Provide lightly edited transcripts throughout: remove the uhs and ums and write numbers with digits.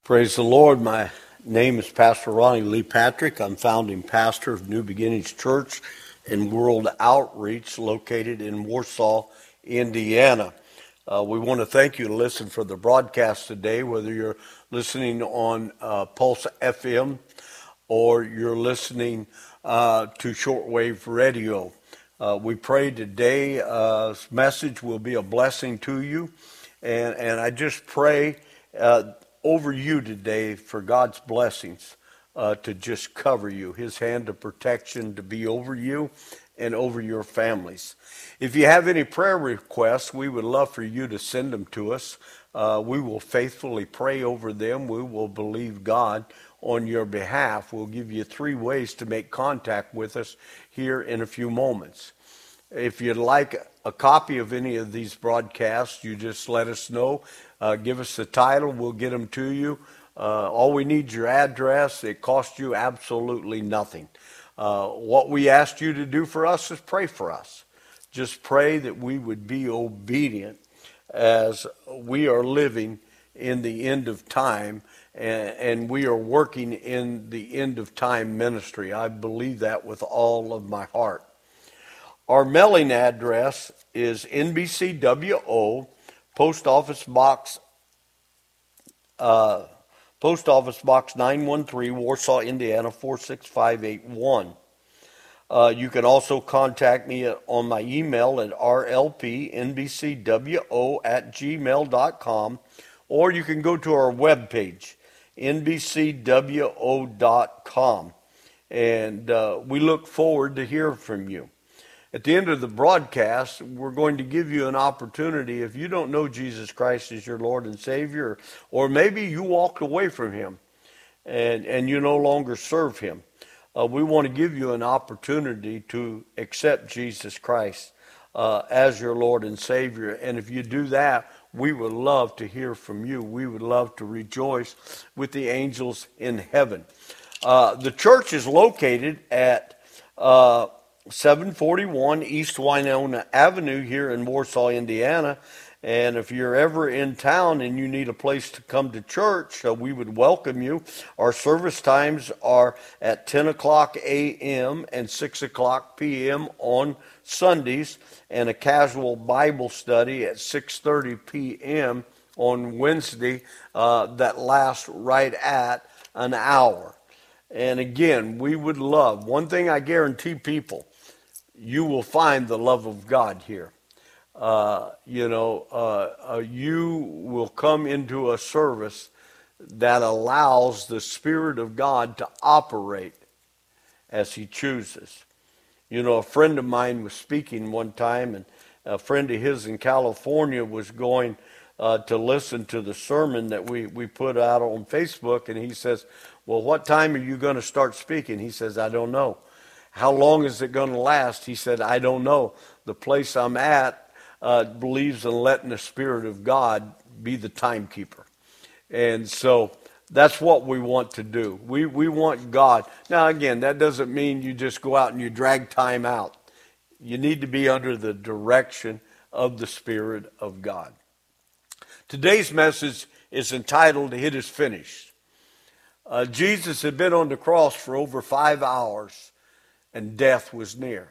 Praise the Lord. My name is Pastor Ronnie Lee Patrick. I'm founding pastor of New Beginnings Church and World Outreach located in Warsaw, Indiana. We want to thank you to listen for the broadcast today, whether you're listening on Pulse FM or you're listening to shortwave radio. We pray today's message will be a blessing to you. And I just pray over you today for God's blessings to just cover you, His hand of protection to be over you and over your families. If you have any prayer requests, we would love for you to send them to us. We will faithfully pray over them. We will believe God on your behalf. We'll give you 3 ways to make contact with us here in a few moments. If you'd like a copy of any of these broadcasts, you just let us know. Give us the title. We'll get them to you. All we need is your address. It costs you absolutely nothing. What we asked you to do for us is pray for us. Just pray that we would be obedient as we are living in the end of time, and we are working in the end of time ministry. I believe that with all of my heart. Our mailing address is NBCWO, Post Office Box 913, Warsaw, Indiana 46581. You can also contact me on my email at rlpnbcwo@gmail.com, or you can go to our webpage, nbcwo.com, and we look forward to hearing from you. At the end of the broadcast, we're going to give you an opportunity. If you don't know Jesus Christ as your Lord and Savior, or maybe you walked away from Him and you no longer serve Him, we want to give you an opportunity to accept Jesus Christ as your Lord and Savior. And if you do that, we would love to hear from you. We would love to rejoice with the angels in heaven. The church is located at 741 East Winona Avenue here in Warsaw, Indiana. And if you're ever in town and you need a place to come to church, we would welcome you. Our service times are at 10 o'clock a.m. and 6 o'clock p.m. on Sundays, and a casual Bible study at 6:30 p.m. on Wednesday that lasts right at an hour. And again, we would love, one thing I guarantee people, you will find the love of God here. You will come into a service that allows the Spirit of God to operate as He chooses. You know, a friend of mine was speaking one time, and a friend of his in California was going to listen to the sermon that we put out on Facebook, and he says, well, what time are you going to start speaking? He says, I don't know. How long is it going to last? He said, I don't know. The place I'm at believes in letting the Spirit of God be the timekeeper. And so that's what we want to do. We want God. Now, again, that doesn't mean you just go out and you drag time out. You need to be under the direction of the Spirit of God. Today's message is entitled, It is Finished. Jesus had been on the cross for over 5 hours, and death was near.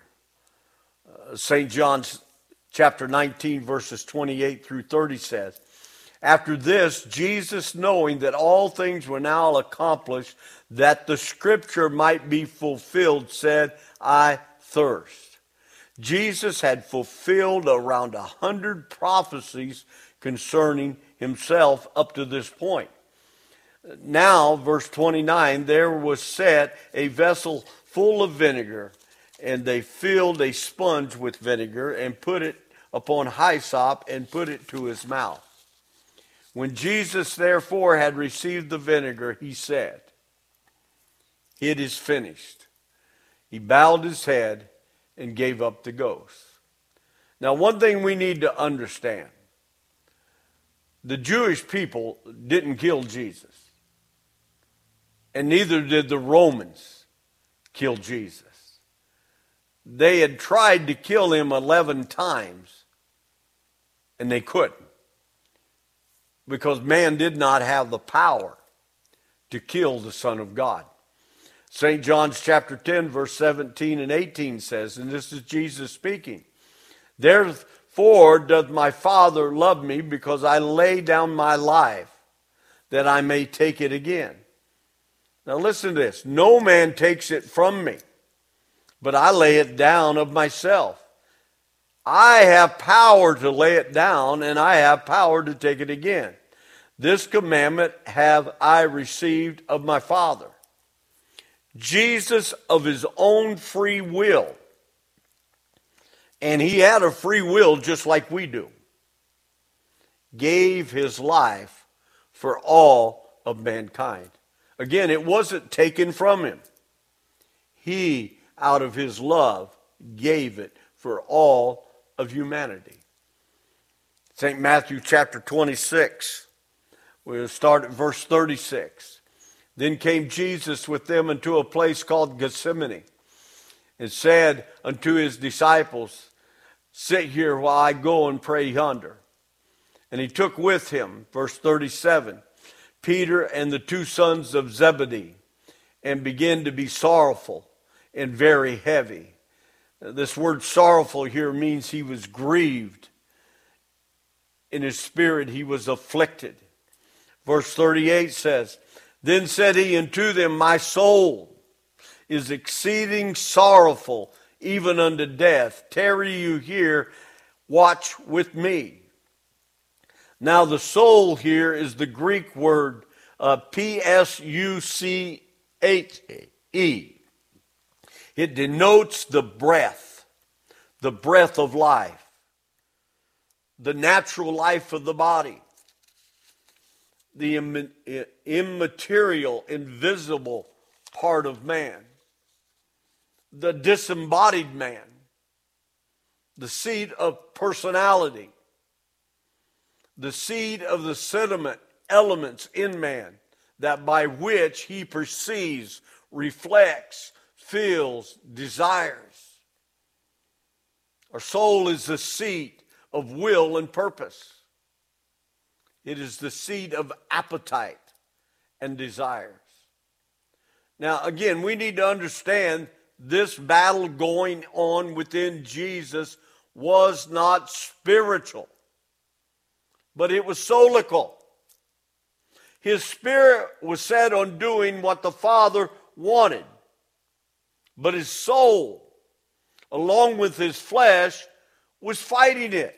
St. John chapter 19, verses 28 through 30 says, after this, Jesus, knowing that all things were now accomplished, that the scripture might be fulfilled, said, I thirst. Jesus had fulfilled around 100 prophecies concerning Himself up to this point. Now, verse 29, there was set a vessel full of vinegar, and they filled a sponge with vinegar and put it upon hyssop and put it to His mouth. When Jesus therefore had received the vinegar, He said, it is finished. He bowed His head and gave up the ghost. Now, one thing we need to understand, the Jewish people didn't kill Jesus, and neither did the Romans kill Jesus. They had tried to kill Him 11 times, and they couldn't, because man did not have the power to kill the Son of God. St. John's chapter 10, verse 17 and 18 says, and this is Jesus speaking, therefore doth my Father love me, because I lay down my life, that I may take it again. Now listen to this. No man takes it from me, but I lay it down of myself. I have power to lay it down, and I have power to take it again. This commandment have I received of my Father. Jesus, of his own free will, and he had a free will just like we do, gave his life for all of mankind. Again, it wasn't taken from him. He, out of his love, gave it for all of humanity. St. Matthew chapter 26, we'll start at verse 36. Then came Jesus with them into a place called Gethsemane, and said unto his disciples, sit here while I go and pray yonder. And he took with him, verse 37, Peter and the two sons of Zebedee, and began to be sorrowful and very heavy. This word sorrowful here means he was grieved. In his spirit he was afflicted. Verse 38 says, then said he unto them, my soul is exceeding sorrowful, even unto death. Tarry you here, watch with me. Now the soul here is the Greek word P-S-U-C-H-E. It denotes the breath of life, the natural life of the body, the immaterial, invisible part of man, the disembodied man, the seed of personality, the seed of the sentiment elements in man, that by which he perceives, reflects, feels, desires. Our soul is the seat of will and purpose. It is the seat of appetite and desires. Now, again, we need to understand this battle going on within Jesus was not spiritual, but it was soulical. His spirit was set on doing what the Father wanted, but his soul, along with his flesh, was fighting it.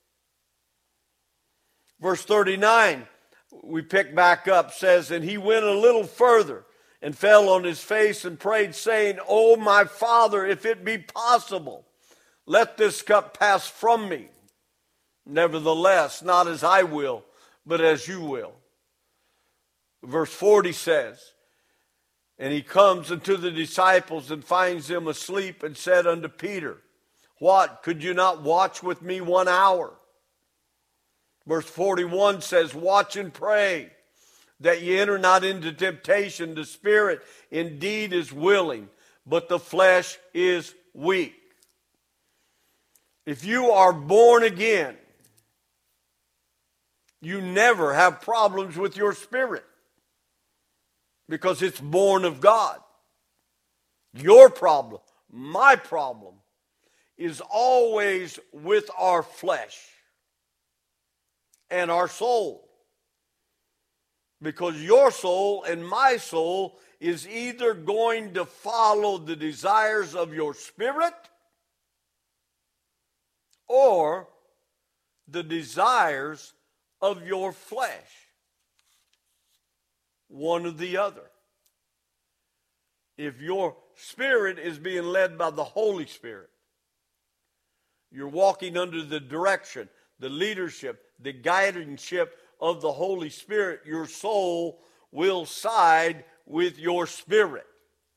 Verse 39, we pick back up, says, and he went a little further and fell on his face and prayed, saying, O my Father, if it be possible, let this cup pass from me. Nevertheless, not as I will, but as you will. Verse 40 says, and he comes unto the disciples and finds them asleep, and said unto Peter, what, could you not watch with me 1 hour? Verse 41 says, watch and pray, that ye enter not into temptation. The spirit indeed is willing, but the flesh is weak. If you are born again, you never have problems with your spirit, because it's born of God. Your problem, my problem, is always with our flesh and our soul. Because your soul and my soul is either going to follow the desires of your spirit or the desires of your flesh. One or the other. If your spirit is being led by the Holy Spirit, you're walking under the direction, the leadership, the guidingship of the Holy Spirit, your soul will side with your spirit.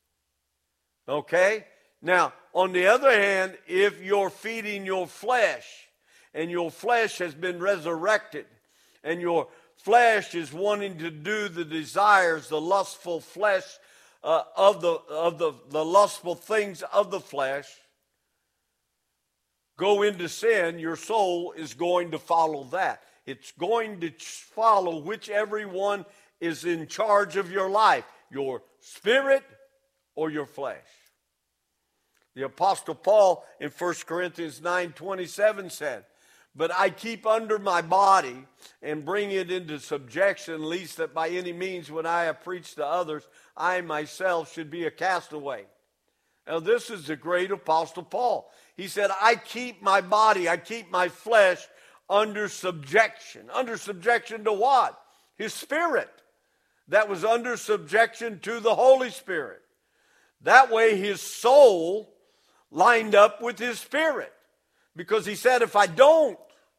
Okay? Now, on the other hand, if you're feeding your flesh, and your flesh has been resurrected, and your flesh is wanting to do the desires, the lustful flesh of the lustful things of the flesh, go into sin, your soul is going to follow that. It's going to follow whichever one is in charge of your life, your spirit or your flesh. The Apostle Paul in 1 Corinthians 9:27 said, "But I keep under my body and bring it into subjection, lest that by any means when I have preached to others, I myself should be a castaway." Now this is the great Apostle Paul. He said, I keep my body, I keep my flesh under subjection. Under subjection to what? His spirit. That was under subjection to the Holy Spirit. That way his soul lined up with his spirit. Because he said, if I don't,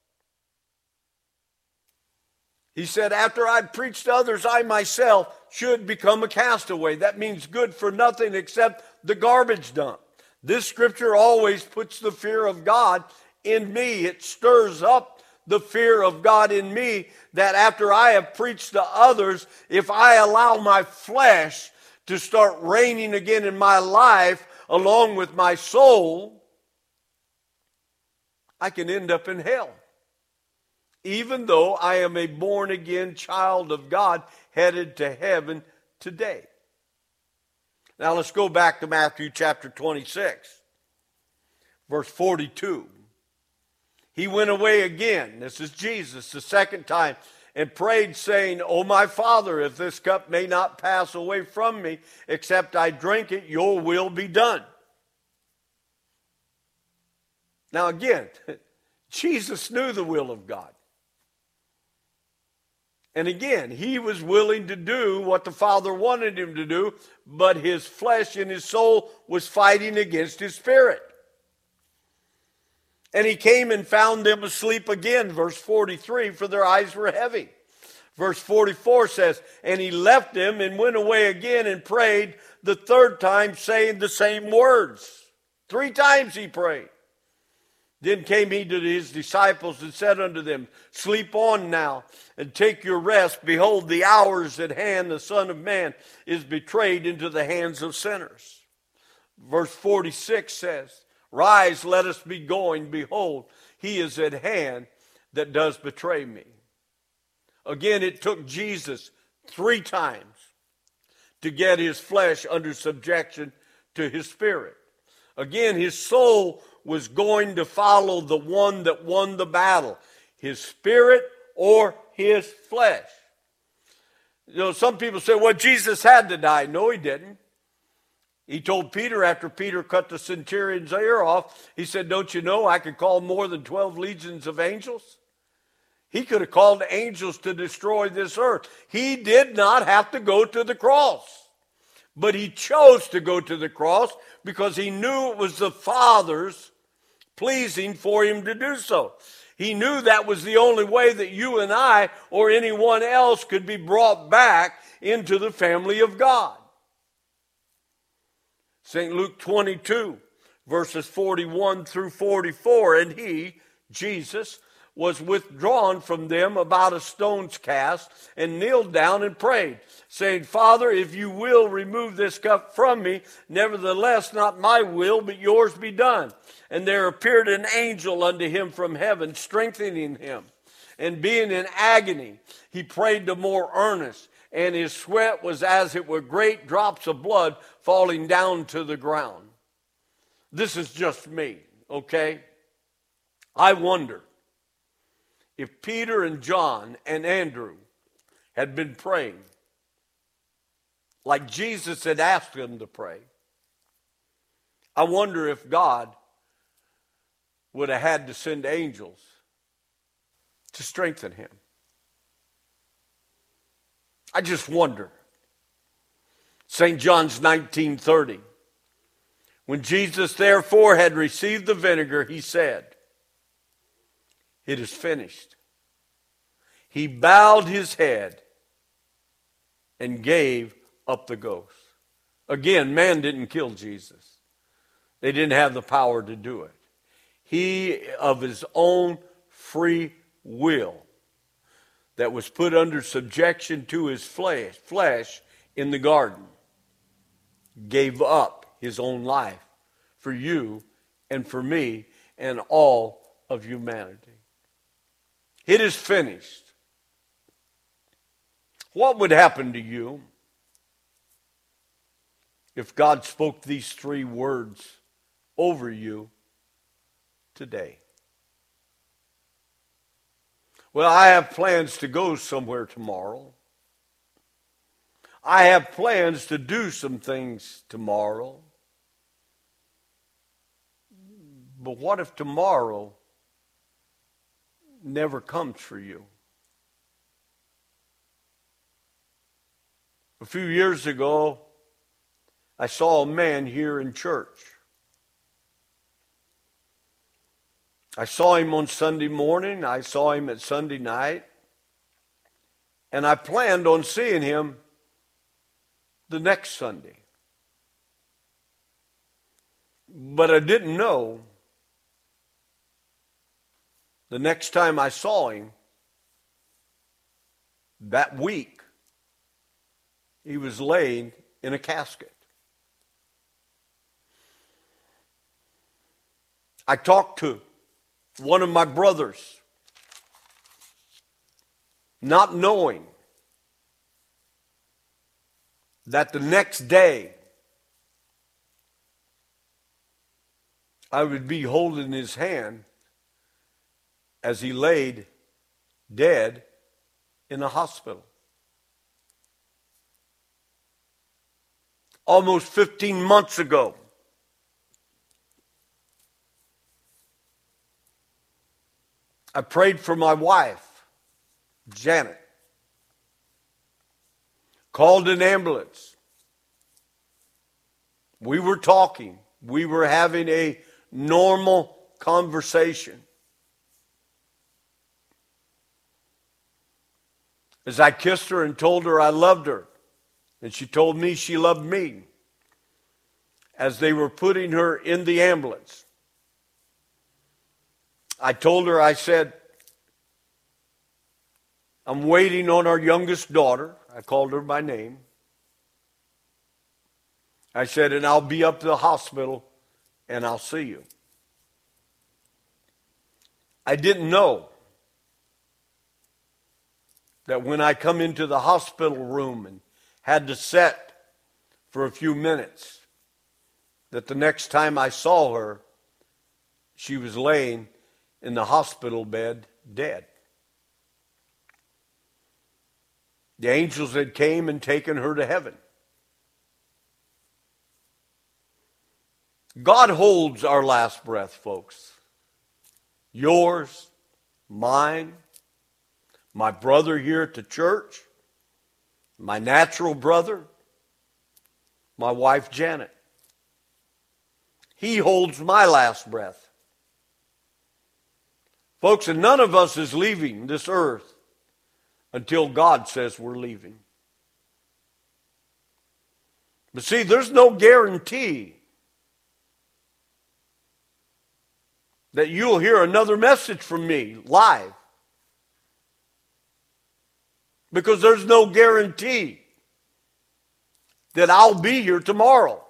he said, after I preach to others, I myself should become a castaway. That means good for nothing except the garbage dump. This scripture always puts the fear of God in me. It stirs up the fear of God in me that after I have preached to others, if I allow my flesh to start reigning again in my life along with my soul, I can end up in hell. Even though I am a born-again child of God headed to heaven today. Now let's go back to Matthew chapter 26, verse 42. He went away again, this is Jesus, the second time, and prayed, saying, O my Father, if this cup may not pass away from me, except I drink it, your will be done. Now again, Jesus knew the will of God. And again, he was willing to do what the Father wanted him to do, but his flesh and his soul was fighting against his spirit. And he came and found them asleep again, verse 43, for their eyes were heavy. Verse 44 says, and he left them and went away again and prayed the third time, saying the same words. 3 times he prayed. Then came he to his disciples and said unto them, sleep on now and take your rest. Behold, the hour is at hand, the Son of Man is betrayed into the hands of sinners. Verse 46 says, rise, let us be going. Behold, he is at hand that does betray me. Again, it took Jesus 3 times to get his flesh under subjection to his spirit. Again, his soul was going to follow the one that won the battle, his spirit or his flesh. You know, some people say, well, Jesus had to die. No, he didn't. He told Peter after Peter cut the centurion's ear off, he said, don't you know I could call more than 12 legions of angels? He could have called angels to destroy this earth. He did not have to go to the cross. But he chose to go to the cross because he knew it was the Father's pleasing for him to do so. He knew that was the only way that you and I or anyone else could be brought back into the family of God. St. Luke 22, verses 41 through 44, and he, Jesus, was withdrawn from them about a stone's cast and kneeled down and prayed, saying, Father, if you will remove this cup from me, nevertheless not my will, but yours be done. And there appeared an angel unto him from heaven, strengthening him. And being in agony, he prayed the more earnest, and his sweat was as it were great drops of blood falling down to the ground. This is just me, okay? I wonder if Peter and John and Andrew had been praying like Jesus had asked them to pray, I wonder if God would have had to send angels to strengthen him. I just wonder. St. John's 19:30. When Jesus therefore had received the vinegar, he said, it is finished. He bowed his head and gave up the ghost. Again, man didn't kill Jesus. They didn't have the power to do it. He, of his own free will, that was put under subjection to his flesh in the garden, gave up his own life for you and for me and all of humanity. It is finished. What would happen to you if God spoke these three words over you today? Well, I have plans to go somewhere tomorrow. I have plans to do some things tomorrow. But what if tomorrow never comes for you? A few years ago, I saw a man here in church. I saw him on Sunday morning. I saw him at Sunday night. And I planned on seeing him the next Sunday. But I didn't know the next time I saw him that week, he was laying in a casket. I talked to one of my brothers, not knowing that the next day I would be holding his hand as he laid dead in a hospital. Almost 15 months ago, I prayed for my wife, Janet. Called an ambulance. We were talking. We were having a normal conversation. As I kissed her and told her I loved her, and she told me she loved me, as they were putting her in the ambulance, I told her, I said, I'm waiting on our youngest daughter. I called her by name. I said, and I'll be up to the hospital and I'll see you. I didn't know that when I come into the hospital room and had to sit for a few minutes, that the next time I saw her, she was laying in the hospital bed dead. The angels had came and taken her to heaven. God holds our last breath, folks. Yours, mine, my brother here at the church, my natural brother, my wife Janet. He holds my last breath. Folks, and none of us is leaving this earth until God says we're leaving. But see, there's no guarantee that you'll hear another message from me live. Because there's no guarantee that I'll be here tomorrow.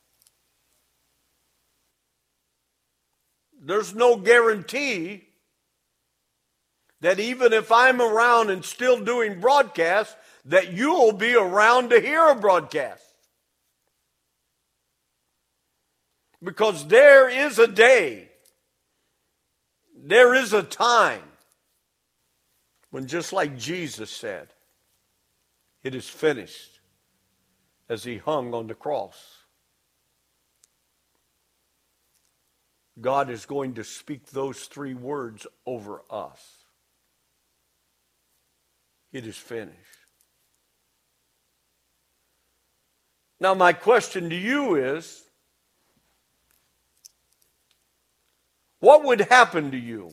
There's no guarantee that even if I'm around and still doing broadcasts, that you'll be around to hear a broadcast. Because there is a day, there is a time when, just like Jesus said, it is finished, as he hung on the cross. God is going to speak those three words over us. It is finished. Now, my question to you is, what would happen to you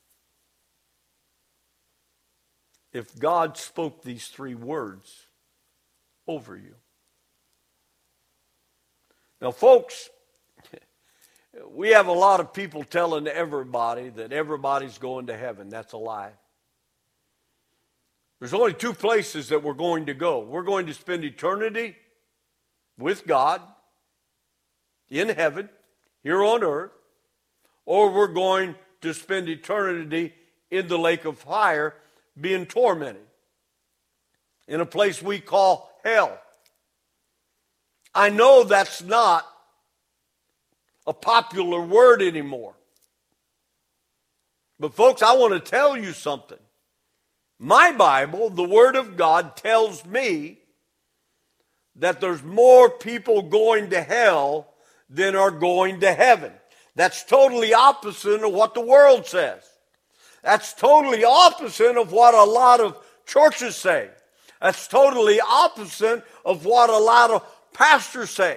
if God spoke these three words over you? Now, folks, we have a lot of people telling everybody that everybody's going to heaven. That's a lie. There's only two places that we're going to go. We're going to spend eternity with God in heaven, here on earth, or we're going to spend eternity in the lake of fire being tormented in a place we call hell. I know that's not a popular word anymore. But folks, I want to tell you something. My Bible, the Word of God, tells me that there's more people going to hell than are going to heaven. That's totally opposite of what the world says. That's totally opposite of what a lot of churches say. That's totally opposite of what a lot of pastors say.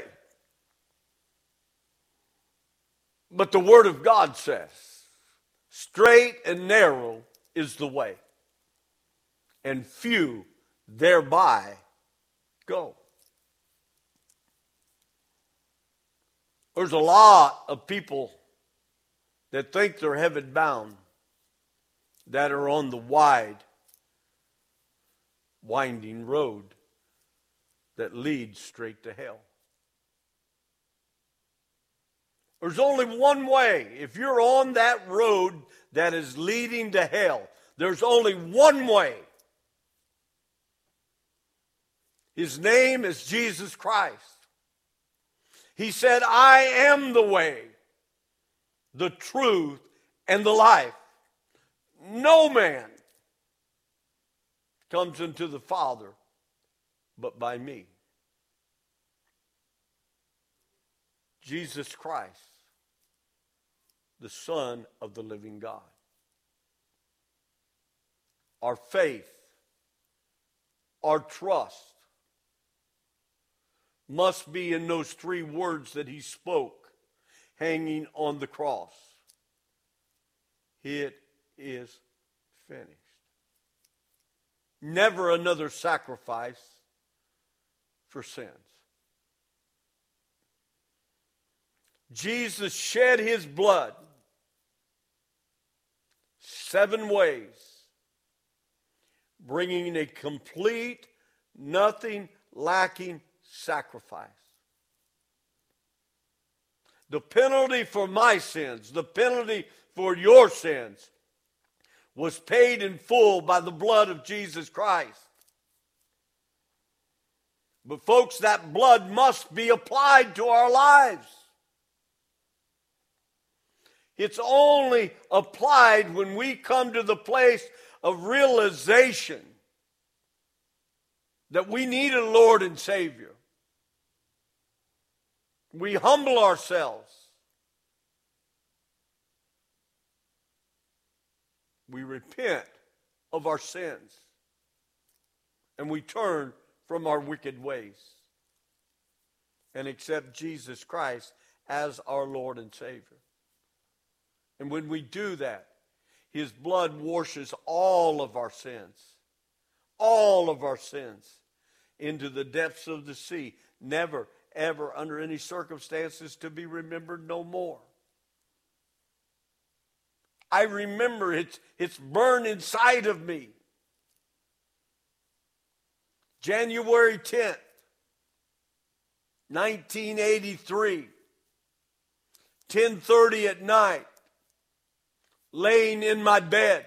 But the Word of God says, straight and narrow is the way, and few thereby go. There's a lot of people that think they're heaven bound that are on the wide, winding road that leads straight to hell. There's only one way. If you're on that road that is leading to hell, there's only one way. His name is Jesus Christ. He said, I am the way, the truth, and the life. No man comes into the Father but by me. Jesus Christ, the Son of the living God. Our faith, our trust must be in those three words that he spoke hanging on the cross. It is finished. Never another sacrifice for sins. Jesus shed his blood 7 ways, bringing a complete, nothing lacking sacrifice. The penalty for my sins, the penalty for your sins, was paid in full by the blood of Jesus Christ. But folks, that blood must be applied to our lives. It's only applied when we come to the place of realization that we need a Lord and Savior. We humble ourselves. We repent of our sins. And we turn from our wicked ways and accept Jesus Christ as our Lord and Savior. And when we do that, his blood washes all of our sins into the depths of the sea, never, ever, under any circumstances, to be remembered no more. I remember it's burned inside of me. January 10th, 1983, 10:30 at night, laying in my bed,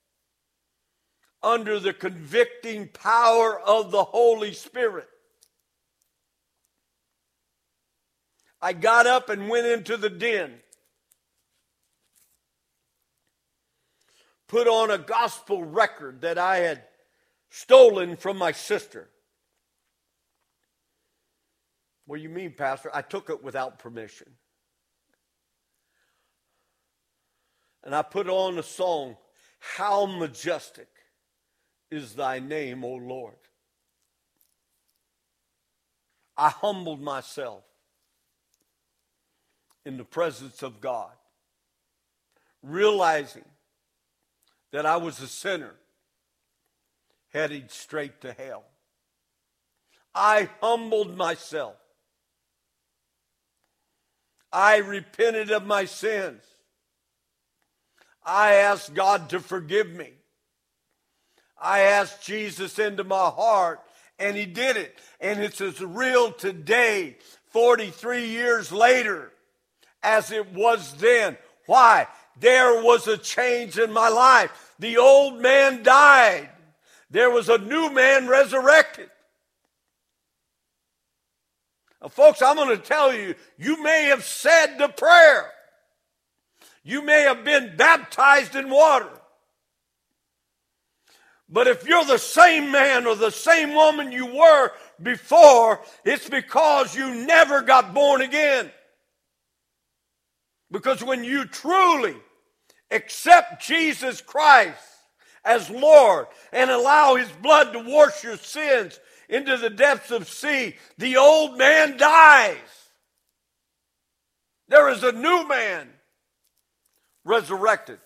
under the convicting power of the Holy Spirit. I got up and went into the den, put on a gospel record that I had stolen from my sister. What do you mean, Pastor? I took it without permission. And I put on a song, How Majestic is Thy Name, O Lord. I humbled myself in the presence of God, realizing that I was a sinner headed straight to hell. I humbled myself. I repented of my sins. I asked God to forgive me. I asked Jesus into my heart, and he did it. And it's as real today, 43 years later, as it was then. Why? There was a change in my life. The old man died. There was a new man resurrected. Now, folks, I'm going to tell you, you may have said the prayer. You may have been baptized in water. But if you're the same man or the same woman you were before, it's because you never got born again. Because when you truly accept Jesus Christ as Lord and allow His blood to wash your sins into the depths of sea, the old man dies. There is a new man resurrected.